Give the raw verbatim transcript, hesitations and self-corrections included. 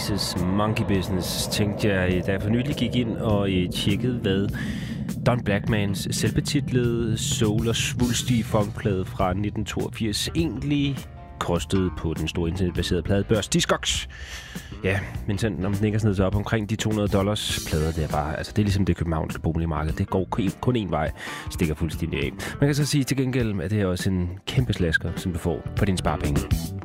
Oasis, Monkey Business, tænkte jeg, da jeg for nylig gik ind og tjekkede, hvad Don Blackmans selvbetitlede soul- og svulstige funkplade fra nitten toogfirs egentlig kostede på den store internetbaserede pladebørs Discogs. Ja, men sådan, om den ikke er sådan op omkring de to hundrede dollars plader, det er bare, altså det er ligesom det københavnske boligmarked. Det går kun én vej, stikker fuldstændig af. Man kan så sige til gengæld, at det er også en kæmpe slasker, som du får for dine sparepenge.